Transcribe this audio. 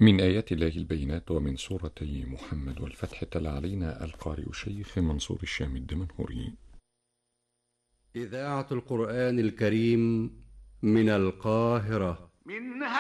من آيات الله البينات ومن سورتي محمد والفتح تلا علينا القارئ الشيخ منصور الشام الدمنهوري. إذاعة القرآن الكريم من القاهرة.